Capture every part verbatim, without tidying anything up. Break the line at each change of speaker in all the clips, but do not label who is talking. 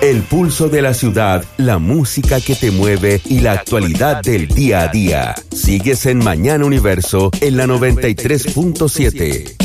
El pulso de la ciudad, la música que te mueve y la actualidad del día a día. Sigues en Mañana Universo en la noventa y tres punto siete.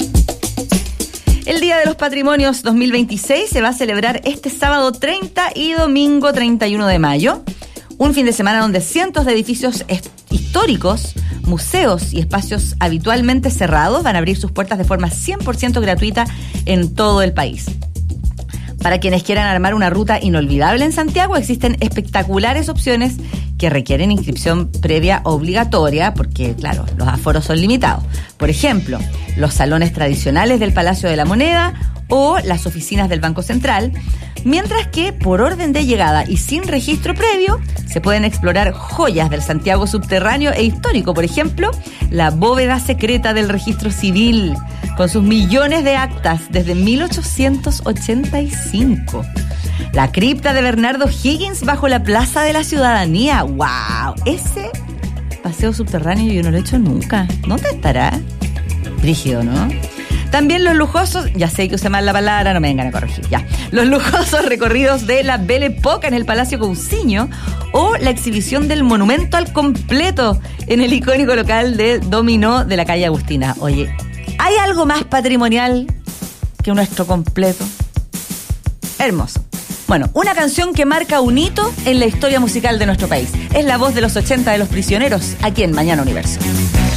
El Día de los Patrimonios dos mil veintiséis se va a celebrar este sábado treinta y domingo treinta y uno de mayo. Un fin de semana donde cientos de edificios históricos, museos y espacios habitualmente cerrados van a abrir sus puertas de forma cien por ciento gratuita en todo el país. Para quienes quieran armar una ruta inolvidable en Santiago, existen espectaculares opciones que requieren inscripción previa obligatoria, porque, claro, los aforos son limitados. Por ejemplo, los salones tradicionales del Palacio de la Moneda o las oficinas del Banco Central, mientras que, por orden de llegada y sin registro previo, se pueden explorar joyas del Santiago subterráneo e histórico. Por ejemplo, la bóveda secreta del registro civil, con sus millones de actas desde mil ochocientos ochenta y cinco. La cripta de Bernardo Higgins bajo la Plaza de la Ciudadanía. ¡Wow! Ese paseo subterráneo yo no lo he hecho nunca. ¿Dónde estará? Brígido, ¿no? También los lujosos, ya sé que usé mal la palabra, no me vengan a corregir, ya. Los lujosos recorridos de la Belle Époque en el Palacio Cousiño o la exhibición del monumento al completo en el icónico local de dominó de la calle Agustina. Oye, ¿hay algo más patrimonial que nuestro completo? Hermoso. Bueno, una canción que marca un hito en la historia musical de nuestro país. Es la voz de los ochenta de Los Prisioneros, aquí en Mañana Universo.